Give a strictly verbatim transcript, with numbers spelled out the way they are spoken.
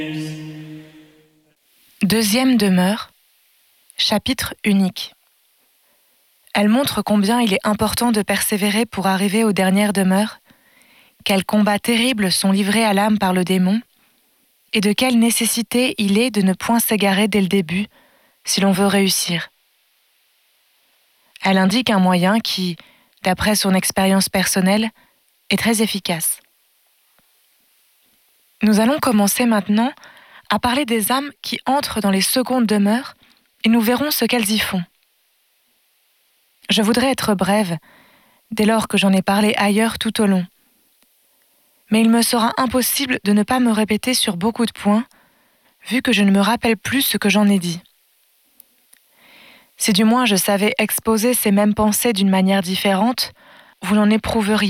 Deuxième demeure, chapitre unique. Elle montre combien il est important de persévérer pour arriver aux dernières demeures, quels combats terribles sont livrés à l'âme par le démon, et de quelle nécessité il est de ne point s'égarer dès le début, si l'on veut réussir. Elle indique un moyen qui, d'après son expérience personnelle, est très efficace. Nous allons commencer maintenant à parler des âmes qui entrent dans les secondes demeures et nous verrons ce qu'elles y font. Je voudrais être brève, dès lors que j'en ai parlé ailleurs tout au long. Mais il me sera impossible de ne pas me répéter sur beaucoup de points, vu que je ne me rappelle plus ce que j'en ai dit. Si du moins je savais exposer ces mêmes pensées d'une manière différente, vous n'en éprouveriez